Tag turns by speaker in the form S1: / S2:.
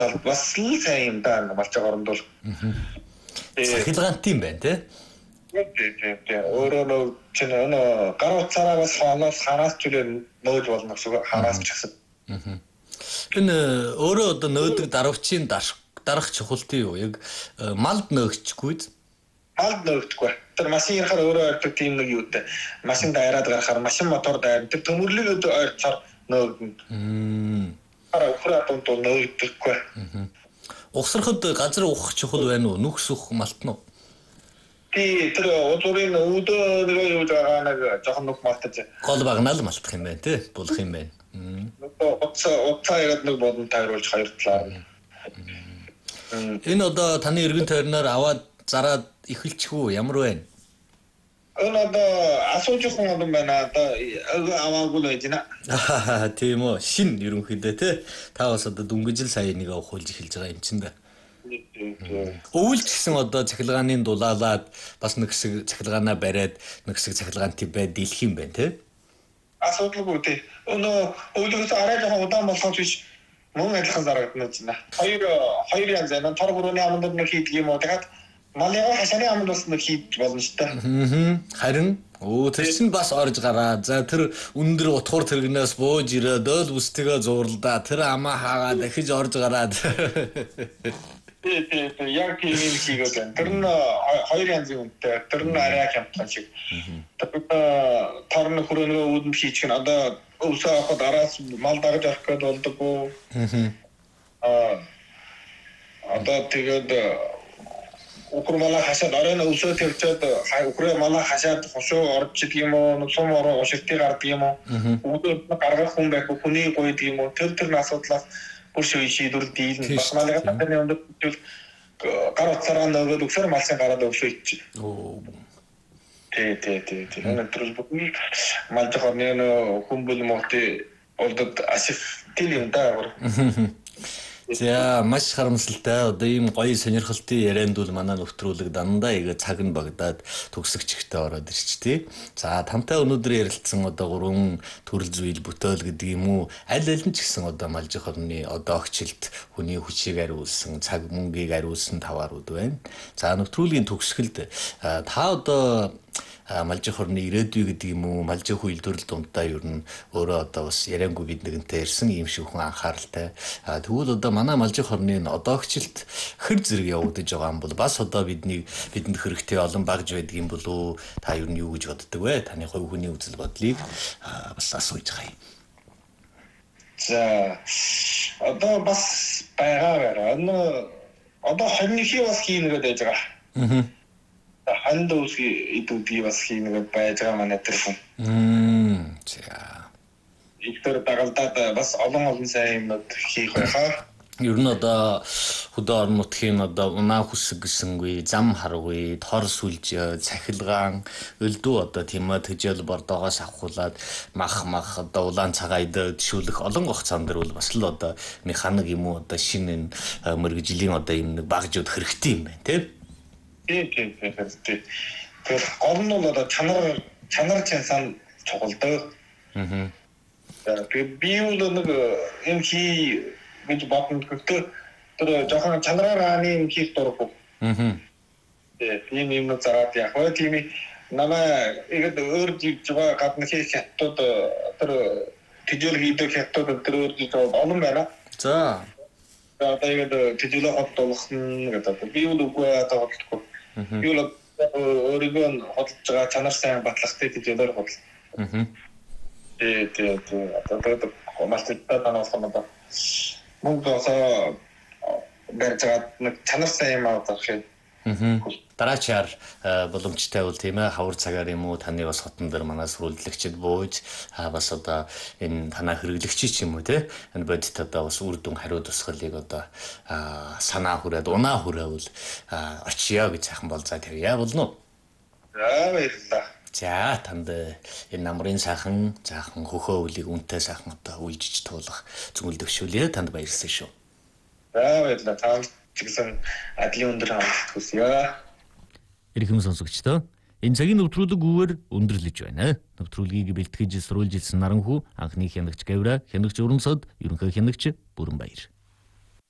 S1: бас л сайн юм да малж байгаа оронд бол.
S2: Цахилгаантай юм байна тий.
S1: Тийм. Өөрөө нөө чинь гар утсаараа бас хоолоос хараас ч үлээ нөөж болно гэсэн хараас ч гэсэн.
S2: Энэ өөрөө одоо нөөдөг дарвчийн дарах чухалтай юу? Яг малд нөөгчгүй.
S1: Малд нөөгдөхгүй. Тэр машин ярахаар өөрөө ойртог тийм нэг юутай. Машин дайраад гарахаар машин мотор дайр. Тэр төмөрлөг ойрцоор нөөгдөн. Ухраа тунт нөөгдөхгүй.
S2: Ухсрахад газар ухах чухал байна уу? Нүхс ухах малт нь уу?
S1: Тэр удурын өдөр юу байгаа нэг жоохон нүх малтаж.
S2: Гол багнаал малтах юм байна тий. Болох юм байна.
S1: Утсаа яг нэг бодон тайруулж хоёр талаар.
S2: Энэ одоо таны эргэн тойрноор аваад зараад эхэлчихв ямар байна?
S1: Энэ одоо асууж байгаа юм байна. Одоо аваагүй л байж байна.
S2: Тийм үү. Шин ерөнхийдөө тий. Та бас одоо дөнгөжил сая нэг авахулж эхэлж байгаа юм чинь да. Өвөлч гэсэн одоо цахилгааны дулаалаад бас нэг хэсэг цахилгаанаа бариад нэг хэсэг цахилгаантай бай дийлэх юм байна тий.
S1: Асуудалгүй тий. Өвлөөс арай жоохон удаан болохоос биш мөн адилхан зарагдана гэж байна. Хоёр янз байна. Тор бүрийн аманд нэг хийдэг юм уу? Тэгээд малын хашааны аманд бас нэг хийж болно шүү дээ.
S2: Харин тэр чинь бас орж гараа. За тэр өндөр утгуур тэргнээс бууж ирээд өл бүстэйгээ зуурлаа. Тэр амаа хаагаа дахиж орж гараад.
S1: Яг тийм юм хийгээд байна. Тэр нь хоёр янзын үнэтэй. Тэр нь арай хямдхан шиг. Торны хөрөөнөө үүдэн хийчих нь одоо өвсөө авахд араас мал дагаж авах гээд болдоггүй. Одоо тэгээд укр мала хашаад оройн өвсөө тавьчаад укрээ мала хашаад хошоо орж идэг юм уу? Сум ороо уширтыг гардаг юм уу? Үүдээ гаргах хүн байхгүй хүний гойд юм уу? Тэр асуудлаас бүр шийдвэр дийлэн бас малын таны өндөр гар утсаараа нөгөөд өгсөр малсын гараад өвсөө ич. Тий. Энэ төрөл малж хорны хүмбэл моти олдод асиф тил юм даа.
S2: За маш харамсалтай одоо ийм гоё сонирхолтой ярианд бол манай нөхтрүүлэг дандаа яг цаг нь багдаад төгсөгч ихтэй ороод ирчтэй. За тамтай өнөөдөр ярилцсан одоо 3 төрөл зүйл бүтээл гэдэг юм уу аль нь ч гэсэн одоо малж хорны одоо огчлт хүний хүчийг ариулсан цаг мөнгийг ариулсан таваарууд байна. За нөхтрүүлгийн төгсгөлд та одоо малж хорны ирээдүй гэдэг юм уу малж хүйл төрөл дундаа ер нь өөрөө одоо бас яриангүй бид нэгэнтэй ирсэн юм шиг хүн анхааралтай. Тэгвэл одоо манай малж хорны одоогчлт хэр зэрэг явагдаж байгаа юм бол бас одоо бидэнд хэрэгтэй олон багж байдаг юм болов та ер нь юу гэж боддог вэ? Таны хувь хүний үзэл бодлыг бас асууж байгаа юм.
S1: За одоо бас байгаа. Одоо хоньны бас хийнэ гэдэг байгаа. Ханд үсги идүүдий бас хийнэ байж байгаа манай тэр хүн.
S2: За.
S1: Иктор дагалдаад бас олон сайн юмнууд хийх байхаа.
S2: Ер нь одоо хөдөө орон нутгийн одоо унаа хүсэг гэсэнгүй зам харгүй тор сүлж цахилгаан өлдөө одоо тийм ээ тэжээл бордоогоос авахуулаад мах одоо улаан цагаа төшөөлөх олон хугацаанд дэр бол бас л одоо механик юм уу одоо шинэ мэргэжлийн одоо юм нэг багжууд хэрэгтэй юм байна тийм. Тэр гол нь бол одоо чанар чансан чухалдаг. Би бол нэг юм хий гэж бодсон гэхдээ тэр жоохон чанараар ааны юм хийх дурггүй. Тийм юм зараад яг хөө тийм намаа ихэд өөр жиж байгаа гадны хийх хятад тэр тэжээл хийдэг хятад тэр өөр жиж олон байна. За.
S1: Одоо ихэд тэжээлээ хотлох нь гэдэг. Би бол үгүй одоо хотлохгүй. Би бол өөрийгөө хотлож байгаа чанар сайн батлагтай тэжээлээр хотлоо. Тий. Одоо малцтай танаах юм да. Мөнгө осоо гарчаад нэг чанар сайн юм авах юм.
S2: Дараачаар боломжтой бол тийм ээ хавар цагаар юм уу таны бас хотон дээр манай сурвалжлагчид бууж бас одоо энэ танаа хэрэглэгч юм уу те энэ бодит одоо бас үр дүн хариу тусгалыг одоо санаа хүрээд унаа хүрээвэл очиё гэж сайхан болзаа тавья болно уу?
S1: За баярлалаа.
S2: За танд энэ намрын сайхан заахан хөхөө үлийг үнтэй сайхан одоо үйлжиж туулах зөвлөдөгшүүлээ танд баярлсан шүү.
S1: За баярлалаа. Та чиглэн адлын өндөр хамт хүсье.
S2: Ирхэм сонсогчдоо энэ цагийн нэвтрүүлэг өндөрлөж байна. Нэвтрүүлгийг бэлтгэж сурвалжилсан Наранхүү анхны хянагч Гавра, хянагч Урамсад, ерөнхий хянагч Бүрэнбаяр.